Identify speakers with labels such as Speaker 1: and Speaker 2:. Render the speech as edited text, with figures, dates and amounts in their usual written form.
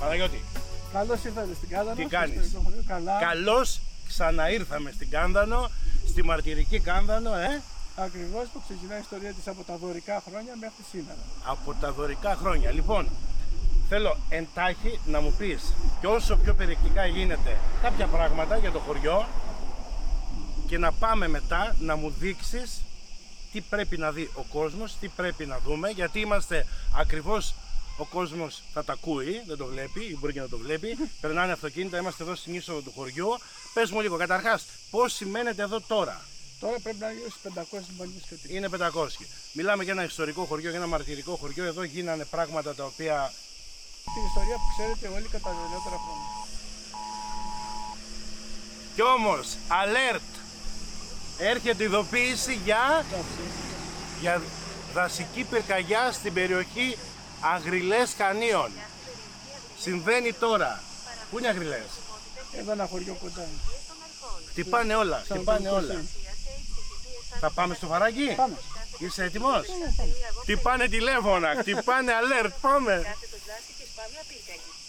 Speaker 1: Παναγιώτη.
Speaker 2: Καλώς ήρθατε στην Κάνδανο.
Speaker 1: Τι κάνεις?
Speaker 2: Καλά.
Speaker 1: Καλώς ξαναήρθαμε στην Κάνδανο, στη μαρτυρική Κάνδανο,
Speaker 2: Ακριβώς, που ξεκινάει η ιστορία της από τα δωρικά χρόνια μέχρι σήμερα.
Speaker 1: από τα δωρικά χρόνια. Λοιπόν, θέλω εντάχει να μου πεις και όσο πιο περιεκτικά γίνεται κάποια πράγματα για το χωριό και να πάμε μετά να μου δείξεις τι πρέπει να δει ο κόσμος, τι πρέπει να δούμε, γιατί είμαστε ακριβώς, ο κόσμος θα τα ακούει, δεν το βλέπει ή μπορεί και να το βλέπει, περνάνε αυτοκίνητα, είμαστε εδώ στην είσοδο του χωριού. Πες μου λίγο, καταρχάς, πώς σημαίνεται εδώ τώρα?
Speaker 2: Τώρα πρέπει να είναι στις 500 συμπολίτες κατοίκους.
Speaker 1: Είναι 500. Μιλάμε για ένα ιστορικό χωριό, για ένα μαρτυρικό χωριό. Εδώ γίνανε πράγματα τα οποία...
Speaker 2: Την ιστορία που ξέρετε όλοι κατά νεότερα χρόνια.
Speaker 1: Κι όμως, alert! Έρχεται ειδοποίηση για δασική πυρκαγιά στην περιοχή Αγριλές Χανίων. Συμβαίνει τώρα. Πού είναι Αγριλές?
Speaker 2: Εδώ ένα χωριό κοντά.
Speaker 1: Χτυπάνε όλα, χτυπάνε όλα. Θα πάμε στο βαράκι?
Speaker 2: Πάμε.
Speaker 1: Είσαι έτοιμος? Χτυπάνε τηλέφωνα, χτυπάνε alert, πάμε.
Speaker 3: Κάθετος δάση και σπάβλα πυρκαγιά.